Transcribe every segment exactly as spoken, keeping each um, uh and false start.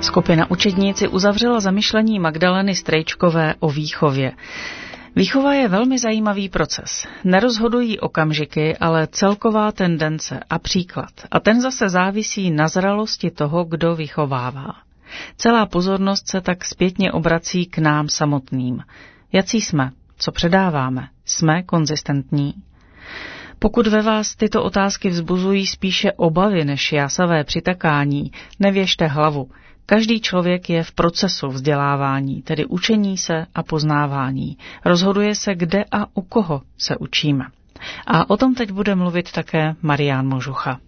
Skupina Učedníci uzavřela zamyšlení Magdaleny Strejčkové o výchově. Výchova je velmi zajímavý proces. Nerozhodují okamžiky, ale celková tendence a příklad. A ten zase závisí na zralosti toho, kdo vychovává. Celá pozornost se tak zpětně obrací k nám samotným. Jací jsme? Co předáváme? Jsme konzistentní? Pokud ve vás tyto otázky vzbuzují spíše obavy než jásavé přitakání, nevěžte hlavu. Každý člověk je v procesu vzdělávání, tedy učení se a poznávání. Rozhoduje se, kde a u koho se učíme. A o tom teď bude mluvit také Marián Možucha.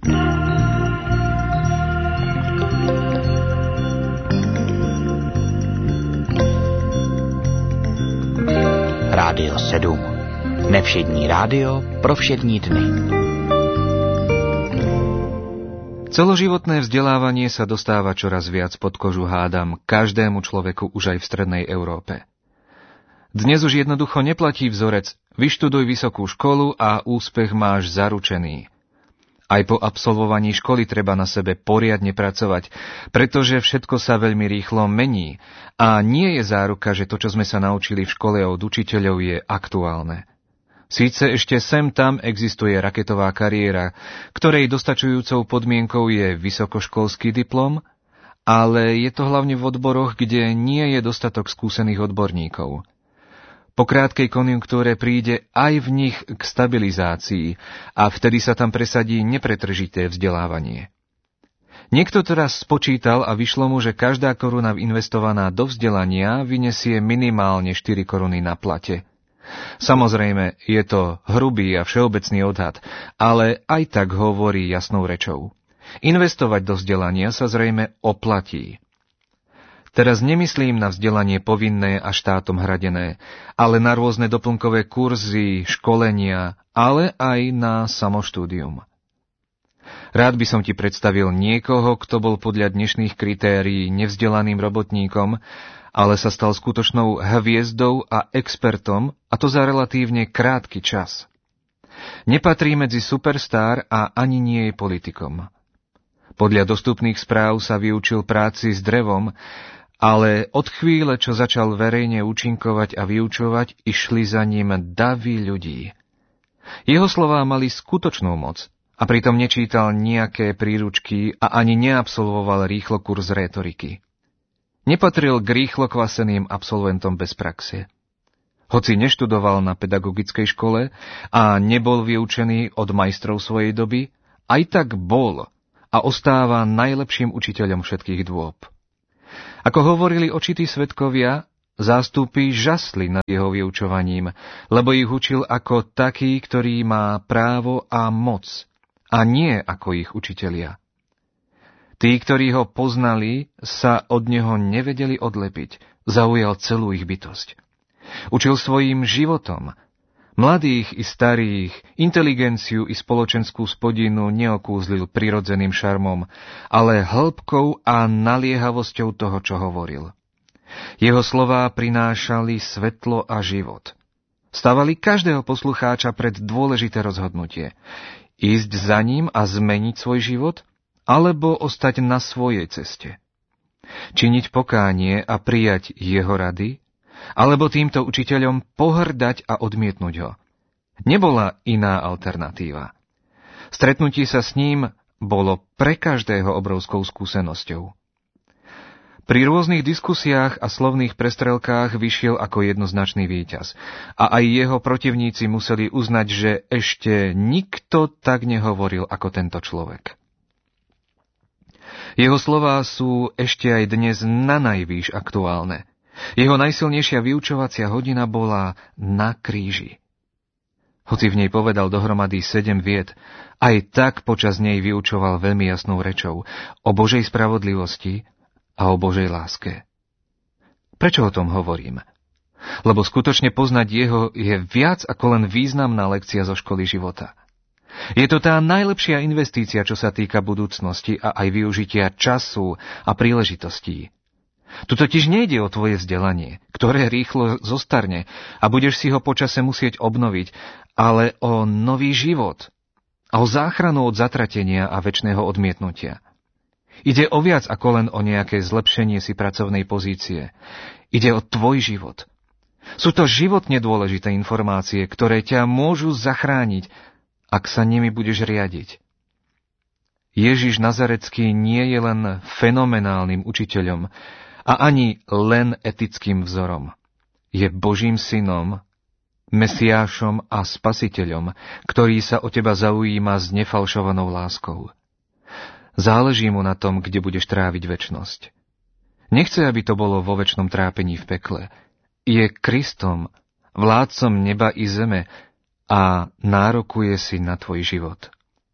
Rádio sedm. Nevšední rádio pro všední dny. Celoživotné vzdelávanie sa dostáva čoraz viac pod kožu, hádam, každému človeku už aj v strednej Európe. Dnes už jednoducho neplatí vzorec vyštuduj vysokú školu a úspech máš zaručený. Aj po absolvovaní školy treba na sebe poriadne pracovať, pretože všetko sa veľmi rýchlo mení a nie je záruka, že to, čo sme sa naučili v škole od učiteľov, je aktuálne. Síce ešte sem tam existuje raketová kariéra, ktorej dostačujúcou podmienkou je vysokoškolský diplom, ale je to hlavne v odboroch, kde nie je dostatok skúsených odborníkov. Po krátkej konjunktúre príde aj v nich k stabilizácii a vtedy sa tam presadí nepretržité vzdelávanie. Niekto teraz spočítal a vyšlo mu, že každá koruna investovaná do vzdelania vyniesie minimálne štyri koruny na plate. Samozrejme, je to hrubý a všeobecný odhad, ale aj tak hovorí jasnou rečou. Investovať do vzdelania sa zrejme oplatí. Teraz nemyslím na vzdelanie povinné a štátom hradené, ale na rôzne doplnkové kurzy, školenia, ale aj na samoštúdium. Rád by som ti predstavil niekoho, kto bol podľa dnešných kritérií nevzdelaným robotníkom, ale sa stal skutočnou hviezdou a expertom, a to za relatívne krátky čas. Nepatrí medzi superstar a ani nie je politikom. Podľa dostupných správ sa vyučil práci s drevom, ale od chvíle, čo začal verejne účinkovať a vyučovať, išli za ním davy ľudí. Jeho slová mali skutočnú moc a pritom nečítal nejaké príručky a ani neabsolvoval rýchlo kurz rétoriky. Nepatril k rýchlo kvaseným absolventom bez praxe. Hoci neštudoval na pedagogickej škole a nebol vyučený od majstrov svojej doby, aj tak bol a ostáva najlepším učiteľom všetkých dôb. Ako hovorili očití svedkovia, zástupy žasli nad jeho vyučovaním, lebo ich učil ako taký, ktorý má právo a moc, a nie ako ich učitelia. Tí, ktorí ho poznali, sa od neho nevedeli odlepiť, zaujal celú ich bytosť. Učil svojím životom. Mladých i starých, inteligenciu i spoločenskú spodinu neokúzlil prirodzeným šarmom, ale hĺbkou a naliehavosťou toho, čo hovoril. Jeho slová prinášali svetlo a život. Stavali každého poslucháča pred dôležité rozhodnutie. Ísť za ním a zmeniť svoj život, alebo ostať na svojej ceste. Činiť pokánie a prijať jeho rady, alebo týmto učiteľom pohrdať a odmietnúť ho. Nebola iná alternatíva. Stretnutie sa s ním bolo pre každého obrovskou skúsenosťou. Pri rôznych diskusiách a slovných prestrelkách vyšiel ako jednoznačný víťaz a aj jeho protivníci museli uznať, že ešte nikto tak nehovoril ako tento človek. Jeho slová sú ešte aj dnes nanajvýš aktuálne. Jeho najsilnejšia vyučovacia hodina bola na kríži. Hoci v nej povedal dohromady sedem vied, aj tak počas nej vyučoval veľmi jasnou rečou o Božej spravodlivosti a o Božej láske. Prečo o tom hovorím? Lebo skutočne poznať jeho je viac ako len významná lekcia zo školy života. Je to tá najlepšia investícia, čo sa týka budúcnosti a aj využitia času a príležitostí. Tu totiž nejde o tvoje vzdelanie, ktoré rýchlo zostarne a budeš si ho počase musieť obnoviť, ale o nový život a o záchranu od zatratenia a večného odmietnutia. Ide o viac ako len o nejaké zlepšenie si pracovnej pozície. Ide o tvoj život. Sú to životne dôležité informácie, ktoré ťa môžu zachrániť, ak sa nimi budeš riadiť. Ježiš Nazarecký nie je len fenomenálnym učiteľom a ani len etickým vzorom. Je Božím synom, Mesiášom a Spasiteľom, ktorý sa o teba zaujíma s nefalšovanou láskou. Záleží mu na tom, kde budeš tráviť večnosť. Nechce, aby to bolo vo večnom trápení v pekle. Je Kristom, vládcom neba i zeme a nárokuje si na tvoj život.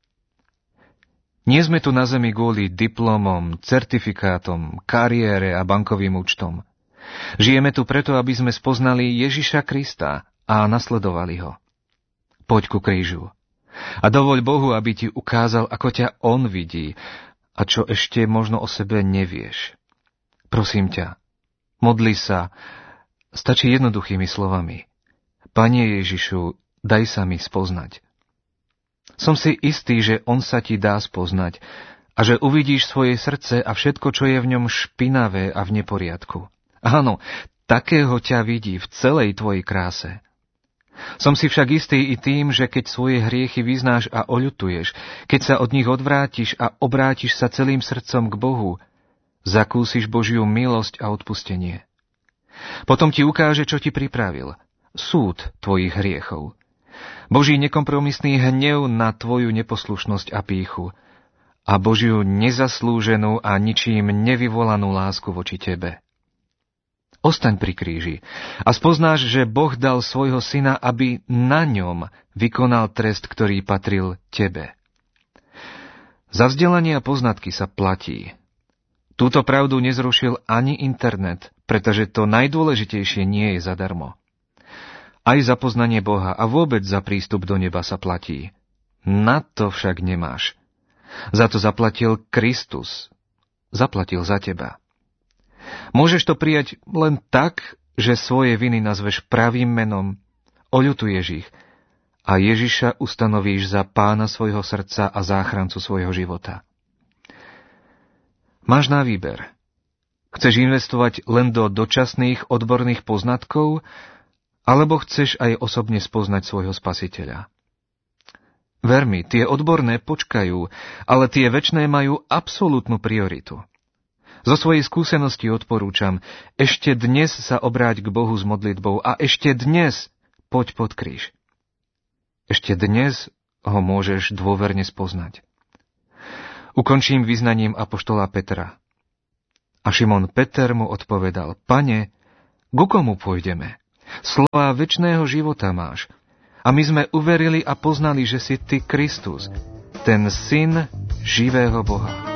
Nie sme tu na zemi kvôli diplomom, certifikátom, kariére a bankovým účtom. Žijeme tu preto, aby sme spoznali Ježiša Krista a nasledovali ho. Poď ku krížu a dovoľ Bohu, aby ti ukázal, ako ťa On vidí a čo ešte možno o sebe nevieš. Prosím ťa, modli sa, stačí jednoduchými slovami. Pane Ježišu, daj sa mi spoznať. Som si istý, že On sa ti dá spoznať a že uvidíš svoje srdce a všetko, čo je v ňom špinavé a v neporiadku. Áno, takého ťa vidí v celej tvojej kráse. Som si však istý i tým, že keď svoje hriechy vyznáš a oľutuješ, keď sa od nich odvrátiš a obrátiš sa celým srdcom k Bohu, zakúsiš Božiu milosť a odpustenie. Potom ti ukáže, čo ti pripravil. Súd tvojich hriechov. Boží nekompromisný hnev na tvoju neposlušnosť a pýchu a Božiu nezaslúženú a ničím nevyvolanú lásku voči tebe. Ostaň pri kríži a spoznáš, že Boh dal svojho syna, aby na ňom vykonal trest, ktorý patril tebe. Za vzdelanie a poznatky sa platí. Túto pravdu nezrušil ani internet, pretože to najdôležitejšie nie je zadarmo. Aj za poznanie Boha a vôbec za prístup do neba sa platí. Na to však nemáš. Za to zaplatil Kristus. Zaplatil za teba. Môžeš to prijať len tak, že svoje viny nazveš pravým menom, oľutuješ ich a Ježiša ustanovíš za pána svojho srdca a záchrancu svojho života. Máš na výber. Chceš investovať len do dočasných odborných poznatkov, alebo chceš aj osobne spoznať svojho Spasiteľa? Ver mi, tie odborné počkajú, ale tie večné majú absolútnu prioritu. Zo svojej skúsenosti odporúčam, ešte dnes sa obráť k Bohu s modlitbou a ešte dnes poď pod kríž. Ešte dnes ho môžeš dôverne spoznať. Ukončím vyznaním apoštola Petra. A Šimon Peter mu odpovedal, Pane, ku komu pôjdeme? Slová večného života máš. A my sme uverili a poznali, že si ty Kristus, ten syn živého Boha.